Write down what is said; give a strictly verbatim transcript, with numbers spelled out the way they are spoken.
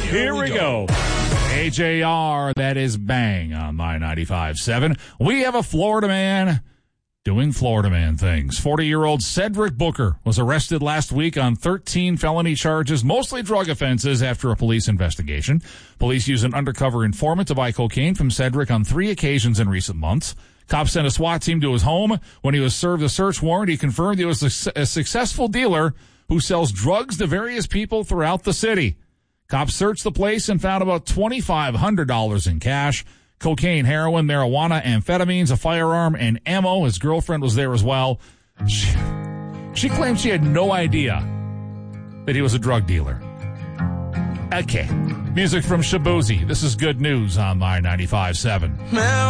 Here we go. A J R, that is Bang on My ninety-five point seven. We have a Florida man doing Florida man things. forty-year-old Cedric Booker was arrested last week on thirteen felony charges, mostly drug offenses, after a police investigation. Police used an undercover informant to buy cocaine from Cedric on three occasions in recent months. Cops sent a SWAT team to his home. When he was served a search warrant, he confirmed he was a, a successful dealer who sells drugs to various people throughout the city. Cops searched the place and found about twenty-five hundred dollars in cash, cocaine, heroin, marijuana, amphetamines, a firearm, and ammo. His girlfriend was there as well. She, she claimed she had no idea that he was a drug dealer. Okay. Music from Shabuzi. This is Good News on My ninety-five point seven.